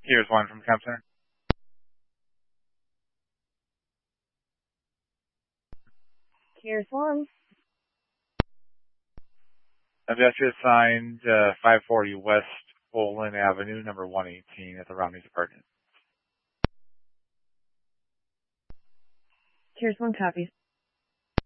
Here's one from Camp Center. Here's one. I've got you assigned 540 West Olin Avenue, number 118 at the Romney's apartment. Here's one copy.